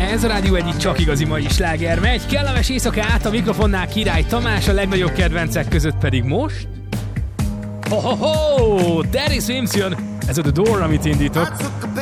ez a Rádió egyik csak igazi mai sláger. Megy kellemes éjszakát, a mikrofonnál Király Tamás, a legnagyobb kedvencek között pedig most... Ho-ho-ho! Terry Swims jön! Ez a The Door, amit indítok.